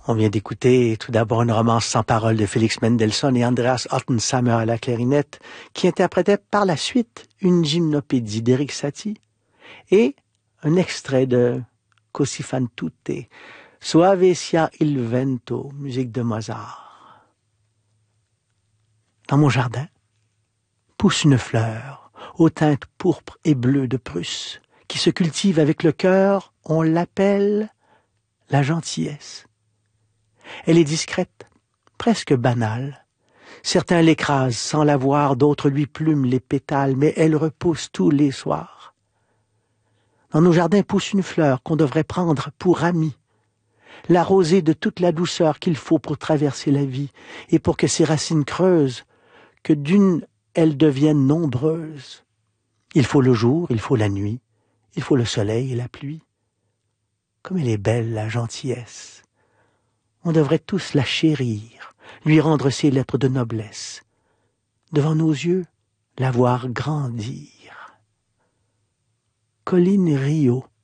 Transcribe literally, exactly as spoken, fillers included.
On vient d'écouter tout d'abord une romance sans parole de Félix Mendelssohn et Andreas Ottensamer à la clarinette, qui interprétait par la suite une gymnopédie d'Erik Satie et un extrait de Così fan tutte, Soave sia il vento, musique de Mozart. Dans mon jardin pousse une fleur aux teintes pourpres et bleues de Prusse, qui se cultive avec le cœur, on l'appelle la gentillesse. Elle est discrète, presque banale. Certains l'écrasent sans la voir, d'autres lui plument les pétales, mais elle repousse tous les soirs. Dans nos jardins pousse une fleur qu'on devrait prendre pour amie, l'arroser de toute la douceur qu'il faut pour traverser la vie, et pour que ses racines creusent, que d'une elles deviennent nombreuses. Il faut le jour, il faut la nuit, il faut le soleil et la pluie. Comme elle est belle, la gentillesse. On devrait tous la chérir, lui rendre ses lettres de noblesse. Devant nos yeux, la voir grandir. Colline Rio.